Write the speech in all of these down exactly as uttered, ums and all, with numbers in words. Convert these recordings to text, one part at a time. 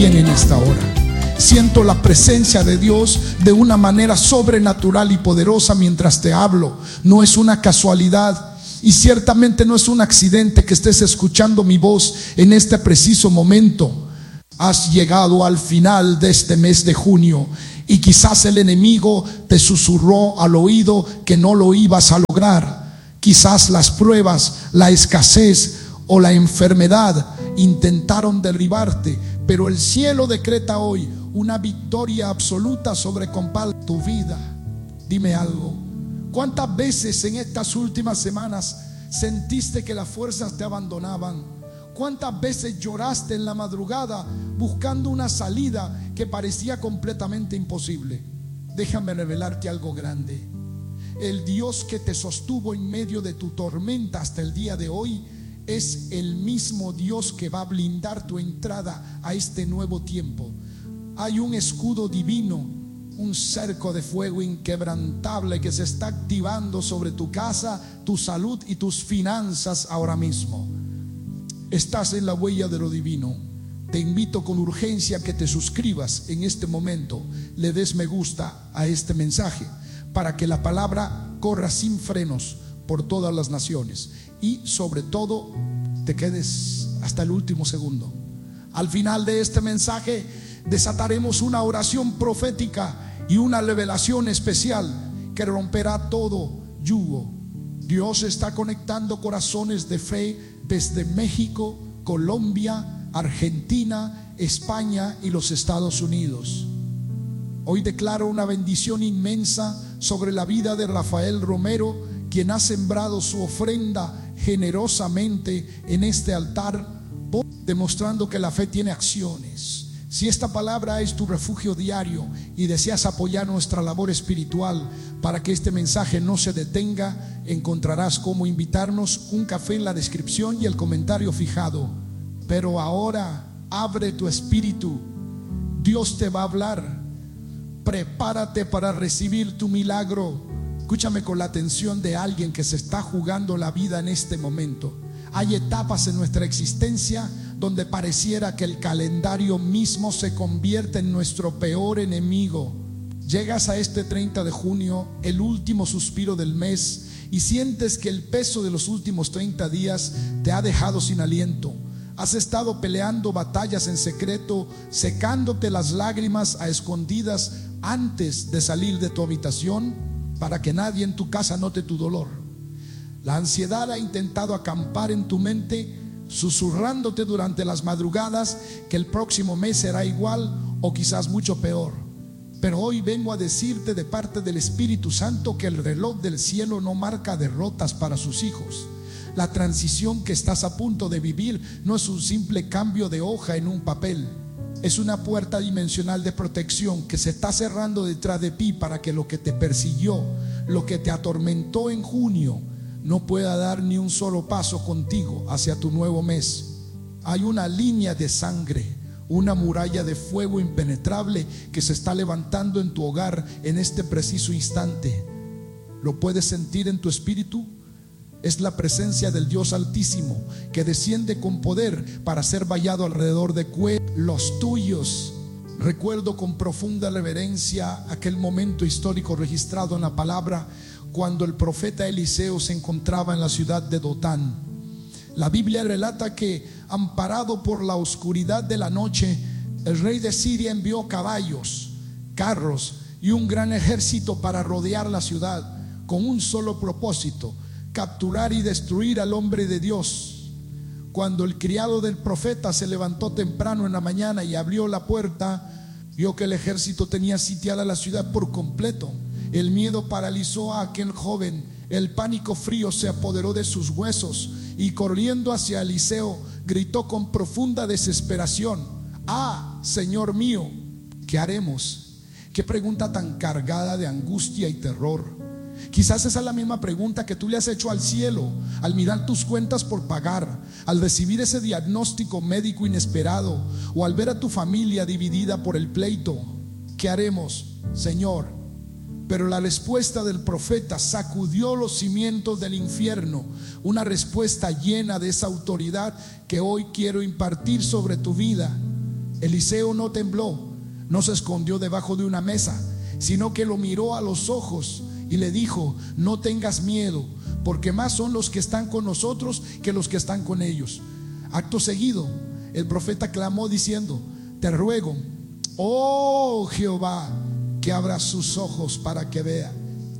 En esta hora siento la presencia de Dios de una manera sobrenatural y poderosa mientras te hablo. No es una casualidad y ciertamente no es un accidente que estés escuchando mi voz en este preciso momento. Has llegado al final de este mes de junio y quizás el enemigo te susurró al oído que no lo ibas a lograr. Quizás las pruebas, la escasez o la enfermedad intentaron derribarte, pero el cielo decreta hoy una victoria absoluta sobre tu vida. Dime algo: ¿cuántas veces en estas últimas semanas sentiste que las fuerzas te abandonaban? ¿Cuántas veces lloraste en la madrugada buscando una salida que parecía completamente imposible? Déjame revelarte algo grande. El Dios que te sostuvo en medio de tu tormenta hasta el día de hoy es el mismo Dios que va a blindar tu entrada a este nuevo tiempo. Hay un escudo divino, un cerco de fuego inquebrantable que se está activando sobre tu casa, tu salud y tus finanzas ahora mismo. Estás en la huella de lo divino. Te invito con urgencia a que te suscribas en este momento, le des me gusta a este mensaje para que la palabra corra sin frenos por todas las naciones y sobre todo te quedes hasta el último segundo. Al final de este mensaje desataremos una oración profética y una revelación especial que romperá todo yugo. Dios está conectando corazones de fe desde México, Colombia, Argentina, España y los Estados Unidos. Hoy declaro una bendición inmensa sobre la vida de Rafael Romero, quien ha sembrado su ofrenda generosamente en este altar, demostrando que la fe tiene acciones. Si esta palabra es tu refugio diario y deseas apoyar nuestra labor espiritual para que este mensaje no se detenga, encontrarás cómo invitarnos: un café en la descripción y el comentario fijado. Pero ahora abre tu espíritu, Dios te va a hablar. Prepárate para recibir tu milagro. Escúchame con la atención de alguien que se está jugando la vida en este momento. Hay etapas en nuestra existencia donde pareciera que el calendario mismo se convierte en nuestro peor enemigo. Llegas a este treinta de junio, el último suspiro del mes, y sientes que el peso de los últimos treinta días te ha dejado sin aliento. Has estado peleando batallas en secreto, secándote las lágrimas a escondidas antes de salir de tu habitación para que nadie en tu casa note tu dolor. La ansiedad ha intentado acampar en tu mente, susurrándote durante las madrugadas que el próximo mes será igual o quizás mucho peor. Pero hoy vengo a decirte de parte del Espíritu Santo que el reloj del cielo no marca derrotas para sus hijos. La transición que estás a punto de vivir no es un simple cambio de hoja en un papel. Es una puerta dimensional de protección que se está cerrando detrás de ti para que lo que te persiguió, lo que te atormentó en junio, no pueda dar ni un solo paso contigo hacia tu nuevo mes. Hay una línea de sangre, una muralla de fuego impenetrable que se está levantando en tu hogar en este preciso instante. ¿Lo puedes sentir en tu espíritu? Es la presencia del Dios Altísimo que desciende con poder para ser vallado alrededor de los tuyos. Recuerdo con profunda reverencia aquel momento histórico registrado en la palabra cuando el profeta Eliseo se encontraba en la ciudad de Dotán. La Biblia relata que, amparado por la oscuridad de la noche, el rey de Siria envió caballos, carros y un gran ejército para rodear la ciudad con un solo propósito: capturar y destruir al hombre de Dios. Cuando el criado del profeta se levantó temprano en la mañana y abrió la puerta, vio que el ejército tenía sitiada la ciudad por completo. El miedo paralizó a aquel joven, el pánico frío se apoderó de sus huesos y corriendo hacia Eliseo gritó con profunda desesperación: ah, Señor mío, ¿qué haremos? Qué pregunta tan cargada de angustia y terror. Quizás esa es la misma pregunta que tú le has hecho al cielo al mirar tus cuentas por pagar, al recibir ese diagnóstico médico inesperado o al ver a tu familia dividida por el pleito. ¿Qué haremos, Señor? Pero la respuesta del profeta sacudió los cimientos del infierno, una respuesta llena de esa autoridad que hoy quiero impartir sobre tu vida. Eliseo no tembló, no se escondió debajo de una mesa, sino que lo miró a los ojos y le dijo: no tengas miedo, porque más son los que están con nosotros que los que están con ellos. Acto seguido, el profeta clamó diciendo: te ruego, oh Jehová, que abra sus ojos para que vea.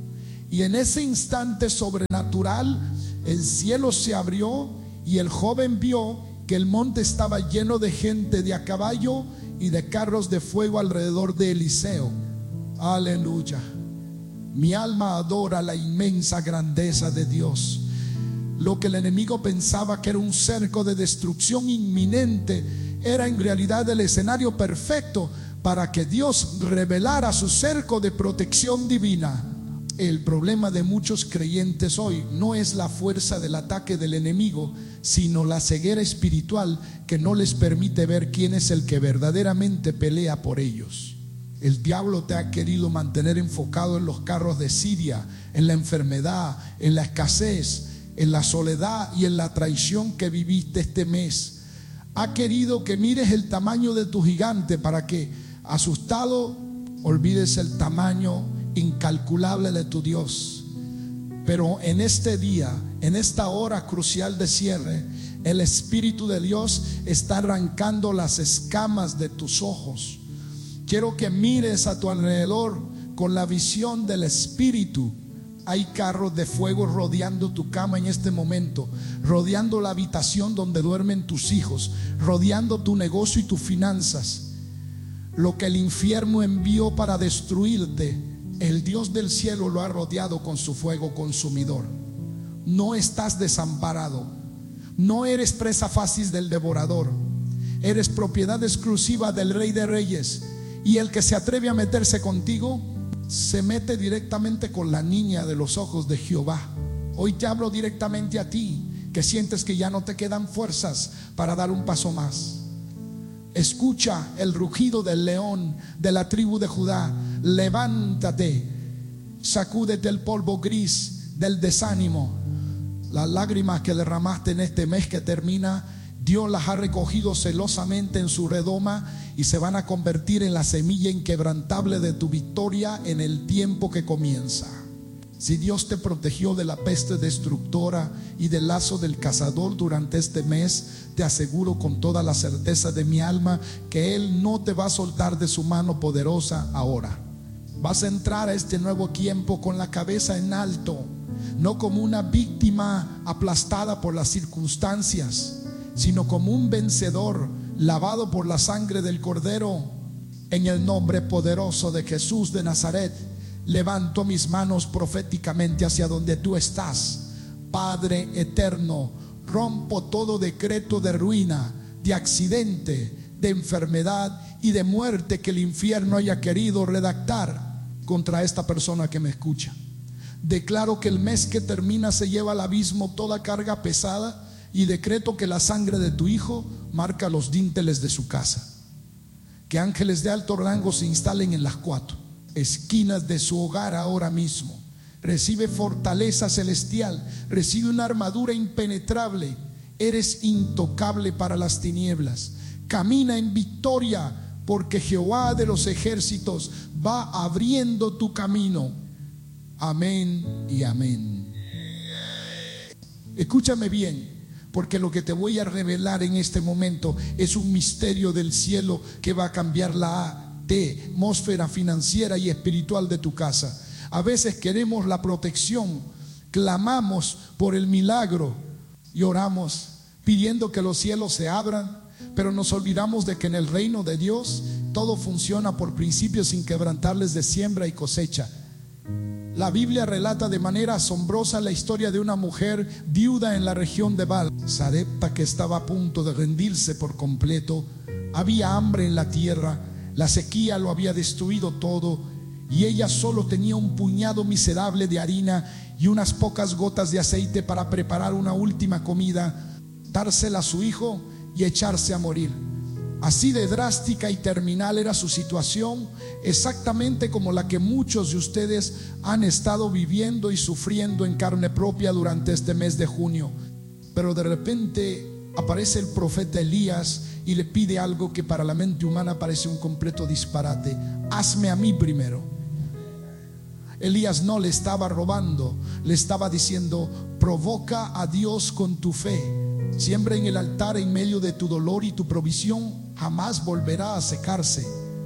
Y en ese instante sobrenatural, el cielo se abrió y el joven vio que el monte estaba lleno de gente de a caballo y de carros de fuego alrededor de Eliseo. Aleluya. Mi alma adora la inmensa grandeza de Dios. Lo que el enemigo pensaba que era un cerco de destrucción inminente, era en realidad el escenario perfecto para que Dios revelara su cerco de protección divina. El problema de muchos creyentes hoy no es la fuerza del ataque del enemigo, sino la ceguera espiritual que no les permite ver quién es el que verdaderamente pelea por ellos. El diablo te ha querido mantener enfocado en los carros de Siria, en la enfermedad, en la escasez, en la soledad y en la traición que viviste este mes. Ha querido que mires el tamaño de tu gigante para que, asustado, olvides el tamaño incalculable de tu Dios. Pero en este día, en esta hora crucial de cierre, el Espíritu de Dios está arrancando las escamas de tus ojos. Quiero que mires a tu alrededor con la visión del Espíritu. Hay carros de fuego rodeando tu cama en este momento, rodeando la habitación donde duermen tus hijos, rodeando tu negocio y tus finanzas. Lo que el infierno envió para destruirte, el Dios del cielo lo ha rodeado con su fuego consumidor. No estás desamparado, no eres presa fácil del devorador, eres propiedad exclusiva del Rey de Reyes. Y el que se atreve a meterse contigo, se mete directamente con la niña de los ojos de Jehová. Hoy te hablo directamente a ti, que sientes que ya no te quedan fuerzas para dar un paso más. Escucha el rugido del león de la tribu de Judá. Levántate, sacúdete el polvo gris del desánimo. Las lágrimas que derramaste en este mes que termina, Dios las ha recogido celosamente en su redoma y se van a convertir en la semilla inquebrantable de tu victoria en el tiempo que comienza. Si Dios te protegió de la peste destructora y del lazo del cazador durante este mes, te aseguro con toda la certeza de mi alma que Él no te va a soltar de su mano poderosa ahora. Vas a entrar a este nuevo tiempo con la cabeza en alto, no como una víctima aplastada por las circunstancias, sino como un vencedor lavado por la sangre del Cordero. En el nombre poderoso de Jesús de Nazaret, levanto mis manos proféticamente hacia donde tú estás. Padre eterno, rompo todo decreto de ruina, de accidente, de enfermedad y de muerte que el infierno haya querido redactar contra esta persona que me escucha. Declaro que el mes que termina se lleva al abismo toda carga pesada, y decreto que la sangre de tu hijo marca los dinteles de su casa. Que ángeles de alto rango se instalen en las cuatro esquinas de su hogar ahora mismo. Recibe fortaleza celestial, recibe una armadura impenetrable. Eres intocable para las tinieblas. Camina en victoria, porque Jehová de los ejércitos va abriendo tu camino. Amén y amén. Escúchame bien, porque lo que te voy a revelar en este momento es un misterio del cielo que va a cambiar la atmósfera financiera y espiritual de tu casa. A veces queremos la protección, clamamos por el milagro y oramos pidiendo que los cielos se abran, pero nos olvidamos de que en el reino de Dios todo funciona por principios inquebrantables de siembra y cosecha. La Biblia relata de manera asombrosa la historia de una mujer viuda en la región de Val, Sarepta, que estaba a punto de rendirse por completo. Había hambre en la tierra, la sequía lo había destruido todo, y ella solo tenía un puñado miserable de harina y unas pocas gotas de aceite para preparar una última comida, dársela a su hijo y echarse a morir. Así de drástica y terminal era su situación, exactamente como la que muchos de ustedes han estado viviendo y sufriendo en carne propia durante este mes de junio. Pero de repente aparece el profeta Elías y le pide algo que para la mente humana parece un completo disparate: hazme a mí primero. Elías no le estaba robando, le estaba diciendo: provoca a Dios con tu fe. Siembra en el altar en medio de tu dolor, y tu provisión jamás volverá a secarse.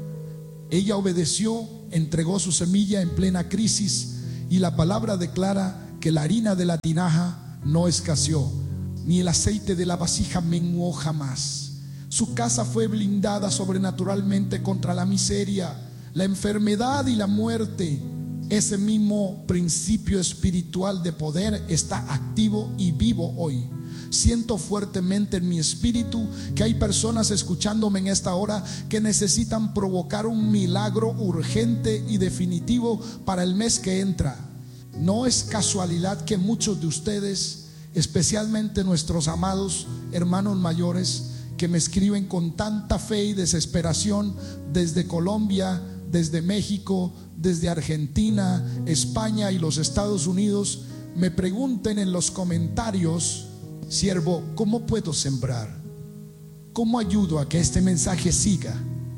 Ella obedeció, entregó su semilla en plena crisis, y la palabra declara que la harina de la tinaja no escaseó, ni el aceite de la vasija menguó jamás. Su casa fue blindada sobrenaturalmente contra la miseria, la enfermedad y la muerte. Ese mismo principio espiritual de poder está activo y vivo hoy. Siento fuertemente en mi espíritu que hay personas escuchándome en esta hora que necesitan provocar un milagro urgente y definitivo para el mes que entra. No es casualidad que muchos de ustedes, especialmente nuestros amados hermanos mayores, que me escriben con tanta fe y desesperación desde Colombia, desde México, desde Argentina, España y los Estados Unidos, me pregunten en los comentarios: siervo, ¿cómo puedo sembrar? ¿Cómo ayudo a que este mensaje siga?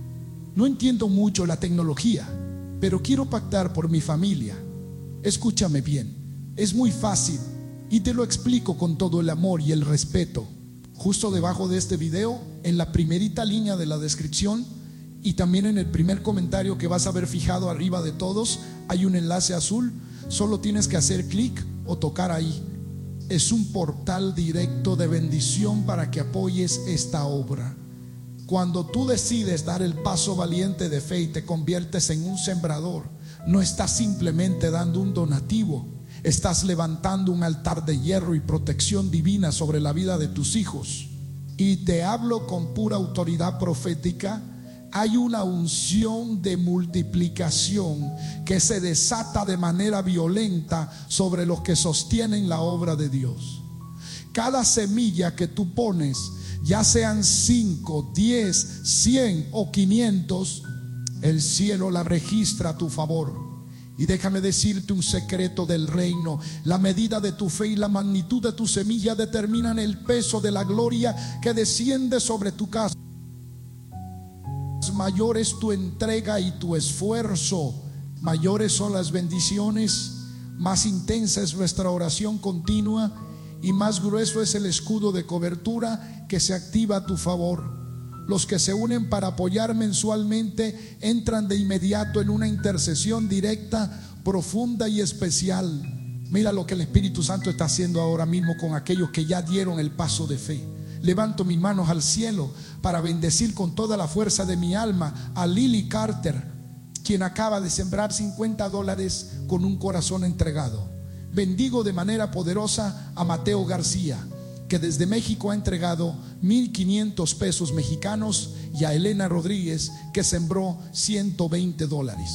No entiendo mucho la tecnología, pero quiero pactar por mi familia. Escúchame bien, es muy fácil y te lo explico con todo el amor y el respeto. Justo debajo de este video, en la primerita línea de la descripción, y también en el primer comentario que vas a ver fijado arriba de todos, hay un enlace azul. Solo tienes que hacer clic o tocar ahí. Es un portal directo de bendición para que apoyes esta obra. Cuando tú decides dar el paso valiente de fe y te conviertes en un sembrador, no estás simplemente dando un donativo, estás levantando un altar de hierro y protección divina sobre la vida de tus hijos. Y te hablo con pura autoridad profética. Hay una unción de multiplicación que se desata de manera violenta sobre los que sostienen la obra de Dios. Cada semilla que tú pones, ya sean cinco, diez, cien o quinientos, el cielo la registra a tu favor. Y déjame decirte un secreto del reino: la medida de tu fe y la magnitud de tu semilla determinan el peso de la gloria que desciende sobre tu casa. Mayor es tu entrega y tu esfuerzo, mayores son las bendiciones, más intensa es nuestra oración continua y más grueso es el escudo de cobertura que se activa a tu favor. Los que se unen para apoyar mensualmente entran de inmediato en una intercesión directa, profunda y especial. Mira lo que el Espíritu Santo está haciendo ahora mismo con aquellos que ya dieron el paso de fe. Levanto mis manos al cielo para bendecir con toda la fuerza de mi alma a Lily Carter, quien acaba de sembrar cincuenta dólares con un corazón entregado. Bendigo de manera poderosa a Mateo García, que desde México ha entregado mil quinientos pesos mexicanos, y a Elena Rodríguez, que sembró ciento veinte dólares.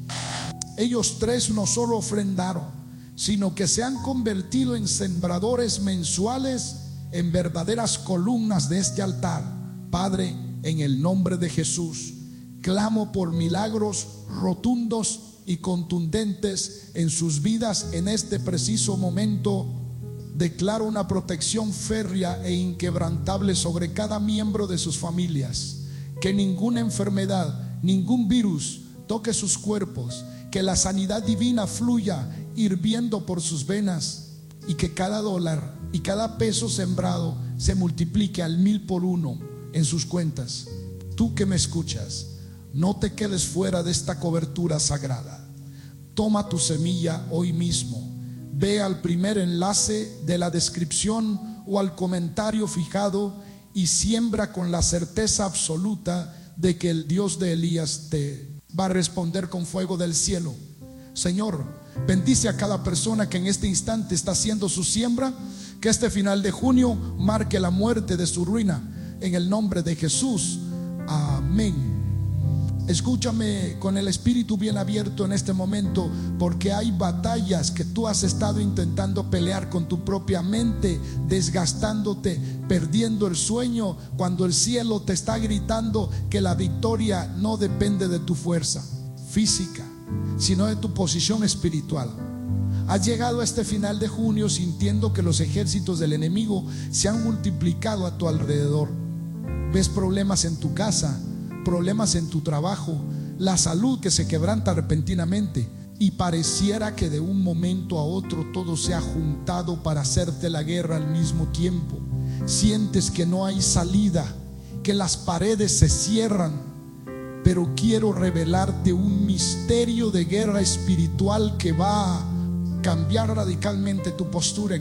Ellos tres no solo ofrendaron, sino que se han convertido en sembradores mensuales, en verdaderas columnas de este altar. Padre, en el nombre de Jesús, clamo por milagros rotundos y contundentes en sus vidas en este preciso momento. Declaro una protección férrea e inquebrantable sobre cada miembro de sus familias. Que ninguna enfermedad, ningún virus toque sus cuerpos. Que la sanidad divina fluya hirviendo por sus venas, y que cada dólar y cada peso sembrado se multiplique al mil por uno en sus cuentas. Tú que me escuchas, no te quedes fuera de esta cobertura sagrada. Toma tu semilla hoy mismo. Ve al primer enlace de la descripción o al comentario fijado y siembra con la certeza absoluta de que el Dios de Elías te va a responder con fuego del cielo. Señor, bendice a cada persona que en este instante está haciendo su siembra. Que este final de junio marque la muerte de su ruina, en el nombre de Jesús. Amén. Escúchame con el espíritu bien abierto en este momento, porque hay batallas que tú has estado intentando pelear con tu propia mente, desgastándote, perdiendo el sueño, cuando el cielo te está gritando que la victoria no depende de tu fuerza física, sino de tu posición espiritual. Has llegado a este final de junio sintiendo que los ejércitos del enemigo se han multiplicado a tu alrededor. Ves problemas en tu casa, problemas en tu trabajo, la salud que se quebranta repentinamente, y pareciera que de un momento a otro todo se ha juntado para hacerte la guerra al mismo tiempo. Sientes que no hay salida, que las paredes se cierran, pero quiero revelarte un misterio de guerra espiritual que va a cambiar radicalmente tu postura en